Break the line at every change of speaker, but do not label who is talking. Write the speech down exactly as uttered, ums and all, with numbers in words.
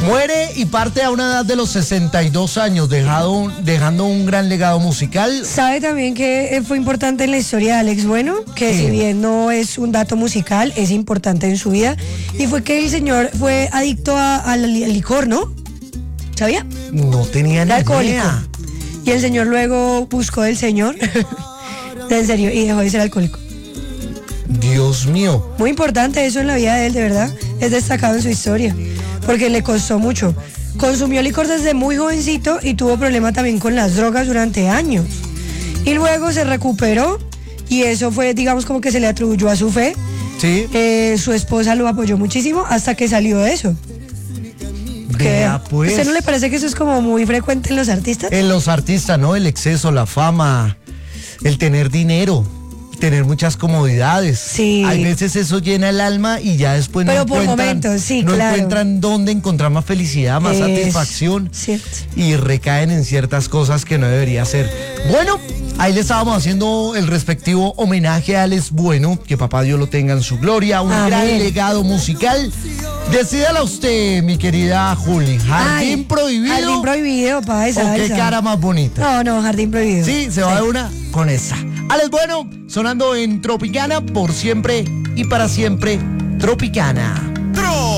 Muere y parte a una edad de los sesenta y dos años, dejado, dejando un gran legado musical.
¿Sabe también que fue importante en la historia de Alex Bueno? Que
Sí.
si bien no es un dato musical, es importante en su vida. Y fue que el señor fue adicto a- al li- al licor, ¿no? ¿Sabía?
No tenía ni
Era alcohólico.
idea.
Y el señor luego buscó del señor. En serio, y dejó de ser alcohólico.
Dios mío.
Muy importante eso en la vida de él, de verdad. Es destacado en su historia. Porque le costó mucho. Consumió licor desde muy jovencito y tuvo problemas también con las drogas durante años. Y luego se recuperó y eso fue, digamos, como que se le atribuyó a su fe.
Sí.
Eh, su esposa lo apoyó muchísimo hasta que salió de eso. Que,
Vea, pues.
¿usted no le parece que eso es como muy frecuente en los artistas?
En los artistas, ¿no? El exceso, la fama, el tener dinero, tener muchas comodidades.
Sí.
Hay veces eso llena el alma y ya después
Pero
no
por
encuentran,
momentos, sí,
no
claro.
encuentran dónde encontrar más felicidad, más
Es
satisfacción
cierto.
y recaen en ciertas cosas que no debería ser. Bueno, ahí le estábamos haciendo el respectivo homenaje a Alex Bueno, que papá Dios lo tenga en su gloria, un
Amén.
gran legado musical. Decídala usted, mi querida Juli, ¿jardín
Ay,
prohibido
Jardín prohibido, pa, esa,
o qué
esa.
cara más bonita?
No, no, jardín prohibido.
Sí, se va de una con esa. Alex Bueno, sonando en Tropicana, por siempre y para siempre, Tropicana.